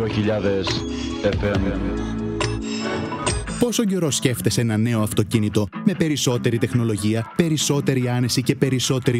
FM. Πόσο καιρό σκέφτεσαι ένα νέο αυτοκίνητο με περισσότερη τεχνολογία, περισσότερη άνεση και περισσότερη